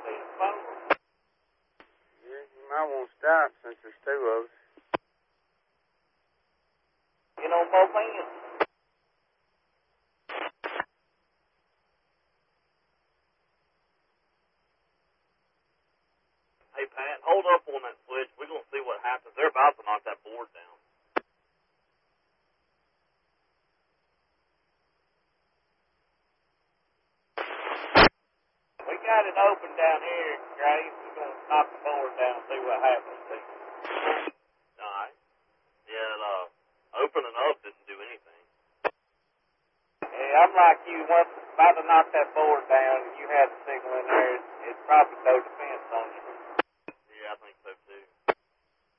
Yeah, you might want to stop since there's two of us. You know, both ends. Hey, Pat, hold up on that switch. We're going to see what happens. They're about to knock that board down. We got it open down here, Grace. We're going to knock the board down and see what happens. All right. Yeah, opening up didn't do anything. Yeah, I'm like you. Once about to knock that board down and you had the signal in there, it's probably no defense.